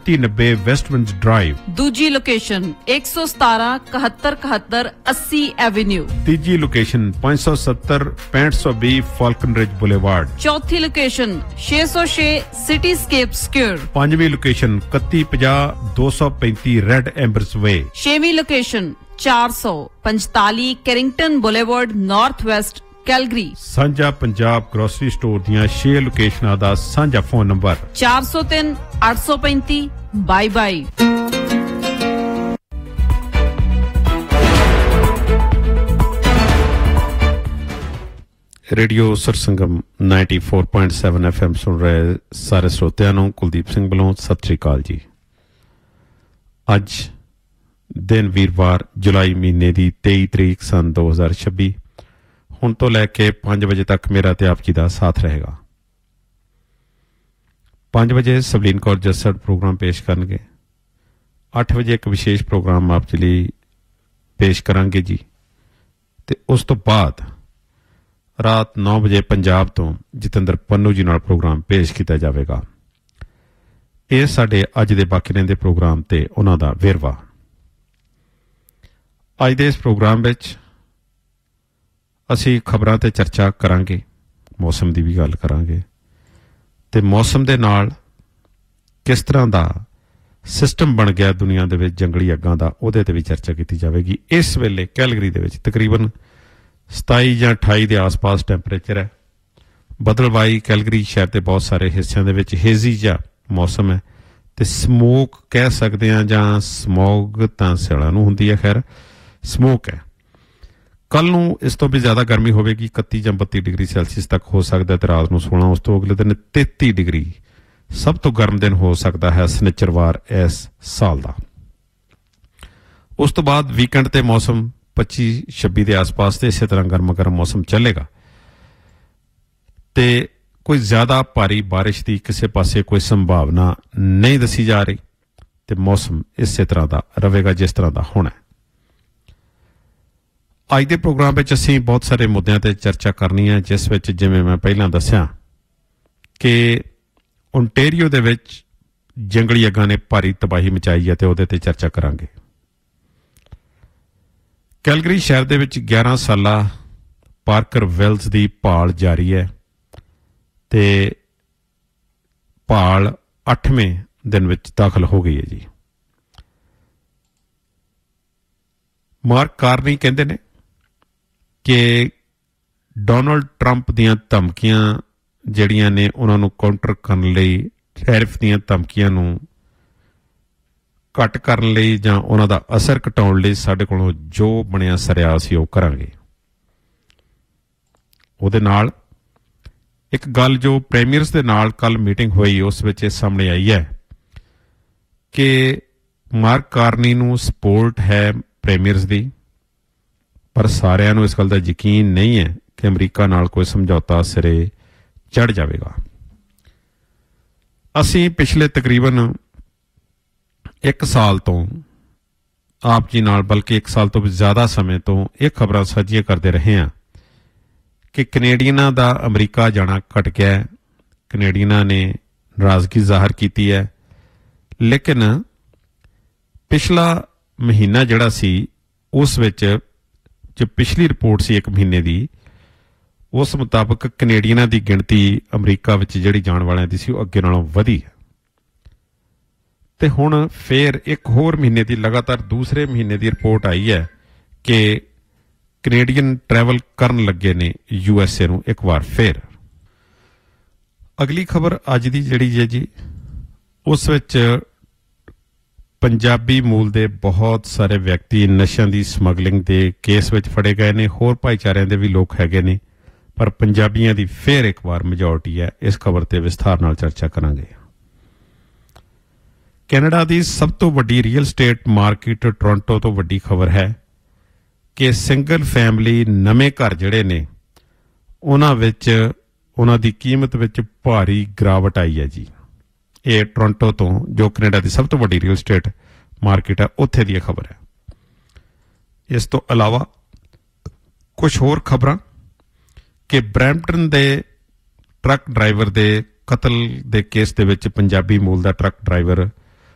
3890 ਵੈਸਟਵਿੰਡਸ drive. ਦੂਜੀ location 117 71 71 80 avenue. ਤੀਜੀ location 570 6520 Falcon ਰਿਜ boulevard. ਚੌਥੀ ਲੋਕੇਸ਼ਨ 606 ਸਿਟੀਸਕੇਪ ਸਕੁਅਰ। ਪੰਜਵੀਂ ਲੋਕੇਸ਼ਨ 3150 235 ਰੈਡ ਐਂਬਰਸ ਵੇ। ਛੇਵੀਂ location 445 ਕੈਰਿੰਗਟਨ boulevard north West Calgary. ਸਾਂਝਾ ਪੰਜਾਬ ਗਰੋਸਰੀ ਸਟੋਰ ਦੀਆਂ 6 ਲੋਕੇਸ਼ਨਾਂ ਦਾ ਸਾਂਝਾ ਫੋਨ ਨੰਬਰ 403 835 22। ਰੇਡੀਓ ਸਰਸੰਗਮ 94.7 FM ਸੁਣ ਰਹੇ ਸਾਰੇ ਸਰੋਤਿਆਂ ਨੂੰ ਕੁਲਦੀਪ ਸਿੰਘ ਵੱਲੋਂ ਸਤਿ ਸ੍ਰੀ ਅਕਾਲ ਜੀ। ਅੱਜ ਦਿਨ ਵੀਰਵਾਰ ਜੁਲਾਈ ਮਹੀਨੇ ਦੀ 23 ਤਰੀਕ ਸਨ 2026। ਹੁਣ ਤੋਂ ਲੈ ਕੇ 5 ਵਜੇ ਤੱਕ ਮੇਰਾ ਤੇ ਆਪ ਜੀ ਦਾ ਸਾਥ ਰਹੇਗਾ। 5 ਵਜੇ ਸਵਲੀਨ ਕੌਰ ਜੱਸੜ ਪ੍ਰੋਗਰਾਮ ਪੇਸ਼ ਕਰਨਗੇ। 8 ਵਜੇ ਇੱਕ ਵਿਸ਼ੇਸ਼ ਪ੍ਰੋਗਰਾਮ ਆਪ ਜੀ ਲਈ ਪੇਸ਼ ਕਰਾਂਗੇ ਜੀ। ਤੇ ਉਸ ਤੋਂ ਬਾਅਦ ਰਾਤ 9 ਵਜੇ ਪੰਜਾਬ ਤੋਂ ਜਤਿੰਦਰ ਪੰਨੂ ਜੀ ਨਾਲ ਪ੍ਰੋਗਰਾਮ ਪੇਸ਼ ਕੀਤਾ ਜਾਵੇਗਾ। ਇਹ ਸਾਡੇ ਅੱਜ ਦੇ ਬਾਕੀ ਰਹਿੰਦੇ ਪ੍ਰੋਗਰਾਮ ਤੇ ਉਹਨਾਂ ਦਾ ਵੇਰਵਾ। ਅੱਜ ਦੇ ਇਸ ਪ੍ਰੋਗਰਾਮ ਵਿੱਚ ਅਸੀਂ ਖਬਰਾਂ ਤੇ ਚਰਚਾ ਕਰਾਂਗੇ, ਮੌਸਮ ਦੀ ਵੀ ਗੱਲ ਕਰਾਂਗੇ ਤੇ ਮੌਸਮ ਦੇ ਨਾਲ ਕਿਸ ਤਰ੍ਹਾਂ ਦਾ ਸਿਸਟਮ ਬਣ ਗਿਆ ਦੁਨੀਆ ਦੇ ਵਿੱਚ ਜੰਗਲੀ ਅੱਗਾਂ ਦਾ, ਉਹਦੇ ਤੇ ਵੀ ਚਰਚਾ ਕੀਤੀ ਜਾਵੇਗੀ। ਇਸ ਵੇਲੇ ਕੈਲਗਰੀ ਦੇ ਵਿੱਚ ਤਕਰੀਬਨ 27 ਜਾਂ 28 ਦੇ ਆਸ-ਪਾਸ ਟੈਂਪਰੇਚਰ ਹੈ। ਬਦਲਵਾਈ ਕੈਲਗਰੀ ਸ਼ਹਿਰ ਦੇ ਬਹੁਤ ਸਾਰੇ ਹਿੱਸਿਆਂ ਦੇ ਵਿੱਚ ਹੇਜ਼ੀ ਜਿਹਾ ਮੌਸਮ ਹੈ ਤੇ ਸਮੋਕ ਕਹਿ ਸਕਦੇ ਹਾਂ ਜਾਂ ਸਮੋਗ ਤਾਂ ਸਿਆਲਾਂ ਨੂੰ ਹੁੰਦੀ ਹੈ, ਖੈਰ ਸਮੋਕ ਹੈ। ਕੱਲ ਨੂੰ ਇਸ ਤੋਂ ਵੀ ਜ਼ਿਆਦਾ ਗਰਮੀ ਹੋਵੇਗੀ, 31 ਜਾਂ 32 ਡਿਗਰੀ ਸੈਲਸੀਅਸ ਤੱਕ ਹੋ ਸਕਦਾ ਤੇ ਰਾਤ ਨੂੰ 16। ਉਸ ਤੋਂ ਅਗਲੇ ਦਿਨ 33 ਡਿਗਰੀ ਸਭ ਤੋਂ ਗਰਮ ਦਿਨ ਹੋ ਸਕਦਾ ਹੈ ਸਨਿਚਰਵਾਰ ਇਸ ਸਾਲ ਦਾ। ਉਸ ਤੋਂ ਬਾਅਦ ਵੀਕਐਂਡ ਤੇ ਮੌਸਮ 25-26 ਦੇ ਆਸ-ਪਾਸ ਤੇ ਇਸੇ ਤਰ੍ਹਾਂ ਗਰਮ ਮੌਸਮ ਚੱਲੇਗਾ ਤੇ ਕੋਈ ਜ਼ਿਆਦਾ ਭਾਰੀ ਬਾਰਿਸ਼ ਦੀ ਕਿਸੇ ਪਾਸੇ ਕੋਈ ਸੰਭਾਵਨਾ ਨਹੀਂ ਦੱਸੀ ਜਾ ਰਹੀ ਤੇ ਮੌਸਮ ਇਸੇ ਤਰ੍ਹਾਂ ਦਾ ਰਹੇਗਾ ਜਿਸ ਤਰ੍ਹਾਂ ਦਾ ਹੋਣਾ ਹੈ। ਅੱਜ ਦੇ ਪ੍ਰੋਗਰਾਮ ਵਿੱਚ ਅਸੀਂ ਬਹੁਤ ਸਾਰੇ ਮੁੱਦਿਆਂ ਤੇ ਚਰਚਾ ਕਰਨੀ ਹੈ, ਜਿਸ ਵਿੱਚ ਜਿਵੇਂ ਮੈਂ ਪਹਿਲਾਂ ਦੱਸਿਆ ਕਿ ਓਨਟੇਰੀਓ ਦੇ ਵਿੱਚ ਜੰਗਲੀ ਅੱਗਾਂ ਨੇ ਭਾਰੀ ਤਬਾਹੀ ਮਚਾਈ ਹੈ ਤੇ ਉਹਦੇ ਤੇ ਚਰਚਾ ਕਰਾਂਗੇ। ਕੈਲਗਰੀ ਸ਼ਹਿਰ ਦੇ ਵਿੱਚ 11 ਸਾਲਾ ਪਾਰਕਰ ਵੈਲਸ ਦੀ ਭਾਲ ਜਾਰੀ ਹੈ ਤੇ ਭਾਲ 8ਵੇਂ ਦਿਨ ਵਿੱਚ ਦਾਖਲ ਹੋ ਗਈ ਹੈ ਜੀ। ਮਾਰਕ ਕਾਰਨੀ ਕਹਿੰਦੇ ਨੇ ਕਿ ਡੋਨਲਡ ਟਰੰਪ ਦੀਆਂ ਧਮਕੀਆਂ ਜਿਹੜੀਆਂ ਨੇ ਉਹਨਾਂ ਨੂੰ ਕਾਊਂਟਰ ਕਰਨ ਲਈ, ਟੈਰਿਫ ਦੀਆਂ ਧਮਕੀਆਂ ਨੂੰ ਘੱਟ ਕਰਨ ਲਈ ਜਾਂ ਉਹਨਾਂ ਦਾ ਅਸਰ ਘਟਾਉਣ ਲਈ ਸਾਡੇ ਕੋਲੋਂ ਜੋ ਬਣਿਆ ਸਰਿਆ ਅਸੀਂ ਉਹ ਕਰਾਂਗੇ। ਉਹਦੇ ਨਾਲ ਇੱਕ ਗੱਲ ਜੋ ਪ੍ਰੀਮੀਅਰਸ ਦੇ ਨਾਲ ਕੱਲ ਮੀਟਿੰਗ ਹੋਈ ਉਸ ਵਿੱਚ ਇਹ ਸਾਹਮਣੇ ਆਈ ਹੈ ਕਿ ਮਾਰਕ ਕਾਰਨੀ ਨੂੰ ਸਪੋਰਟ ਹੈ ਪ੍ਰੀਮੀਅਰਸ ਦੀ, ਪਰ ਸਾਰਿਆਂ ਨੂੰ ਇਸ ਗੱਲ ਦਾ ਯਕੀਨ ਨਹੀਂ ਹੈ ਕਿ ਅਮਰੀਕਾ ਨਾਲ ਕੋਈ ਸਮਝੌਤਾ ਸਿਰੇ ਚੜ੍ਹ ਜਾਵੇਗਾ। ਅਸੀਂ ਪਿਛਲੇ ਤਕਰੀਬਨ 1 ਸਾਲ ਤੋਂ ਆਪ ਜੀ ਨਾਲ, ਬਲਕਿ 1 ਸਾਲ ਤੋਂ ਵੀ ਜ਼ਿਆਦਾ ਸਮੇਂ ਤੋਂ ਇਹ ਖਬਰਾਂ ਸਾਂਝੀਆਂ ਕਰਦੇ ਰਹੇ ਹਾਂ ਕਿ ਕੈਨੇਡੀਅਨਾਂ ਦਾ ਅਮਰੀਕਾ ਜਾਣਾ ਘਟ ਗਿਆ ਹੈ। ਕੈਨੇਡੀਅਨਾਂ ਨੇ ਨਾਰਾਜ਼ਗੀ ਜ਼ਾਹਰ ਕੀਤੀ ਹੈ, ਲੇਕਿਨ ਪਿਛਲਾ ਮਹੀਨਾ ਜਿਹੜਾ ਸੀ ਉਸ ਵਿੱਚ ਜੋ ਪਿਛਲੀ ਰਿਪੋਰਟ ਸੀ 1 ਮਹੀਨੇ ਦੀ, ਉਸ ਮੁਤਾਬਕ ਕੈਨੇਡੀਅਨਾਂ ਦੀ ਗਿਣਤੀ ਅਮਰੀਕਾ ਵਿੱਚ ਜਿਹੜੀ ਜਾਣ ਵਾਲਿਆਂ ਦੀ ਸੀ ਉਹ ਅੱਗੇ ਨਾਲੋਂ ਵਧੀ ਹੈ ਤੇ ਹੁਣ ਫੇਰ ਇੱਕ ਹੋਰ ਮਹੀਨੇ ਦੀ ਲਗਾਤਾਰ ਦੂਸਰੇ ਮਹੀਨੇ ਦੀ ਰਿਪੋਰਟ ਆਈ ਹੈ ਕਿ ਕੈਨੇਡੀਅਨ ਟਰੈਵਲ ਕਰਨ ਲੱਗੇ ਨੇ USA ਨੂੰ ਇੱਕ ਵਾਰ ਫੇਰ। ਅਗਲੀ ਖਬਰ ਅੱਜ ਦੀ ਜਿਹੜੀ ਹੈ ਜੀ, ਉਸ ਵਿੱਚ ਪੰਜਾਬੀ ਮੂਲ ਦੇ ਬਹੁਤ ਸਾਰੇ ਵਿਅਕਤੀ ਨਸ਼ਿਆਂ ਦੀ ਸਮਗਲਿੰਗ ਦੇ ਕੇਸ ਵਿੱਚ ਫੜੇ ਗਏ ਨੇ। ਹੋਰ ਭਾਈਚਾਰਿਆਂ ਦੇ ਵੀ ਲੋਕ ਹੈਗੇ ਨੇ, ਪਰ ਪੰਜਾਬੀਆਂ ਦੀ ਫੇਰ ਇੱਕ ਵਾਰ ਮੈਜੋਰਟੀ ਹੈ। ਇਸ ਖਬਰ ਤੇ ਵਿਸਥਾਰ ਨਾਲ ਚਰਚਾ ਕਰਾਂਗੇ। ਕੈਨੇਡਾ ਦੀ ਸਭ ਤੋਂ ਵੱਡੀ ਰੀਅਲ ਸਟੇਟ ਮਾਰਕੀਟ ਟੋਰਾਂਟੋ ਤੋਂ ਵੱਡੀ ਖਬਰ ਹੈ ਕਿ ਸਿੰਗਲ ਫੈਮਿਲੀ ਨਵੇਂ ਘਰ ਜਿਹੜੇ ਨੇ ਉਹਨਾਂ ਵਿੱਚ ਉਹਨਾਂ ਦੀ ਕੀਮਤ ਵਿੱਚ ਭਾਰੀ ਗਿਰਾਵਟ ਆਈ ਹੈ ਜੀ। ਇਹ ਟੋਰਾਂਟੋ ਤੋਂ, ਜੋ ਕੈਨੇਡਾ ਦੀ ਸਭ ਤੋਂ ਵੱਡੀ ਰੀਅਲ ਸਟੇਟ ਮਾਰਕੀਟ ਹੈ, ਉੱਥੇ ਦੀ ਖਬਰ ਹੈ। ਇਸ ਤੋਂ ਇਲਾਵਾ ਕੁਝ ਹੋਰ ਖਬਰਾਂ ਕਿ ਬਰੈਂਪਟਨ ਦੇ ਟਰੱਕ ਡਰਾਈਵਰ ਦੇ ਕਤਲ ਦੇ ਕੇਸ ਦੇ ਵਿੱਚ ਪੰਜਾਬੀ ਮੂਲ ਦਾ ਟਰੱਕ ਡਰਾਈਵਰ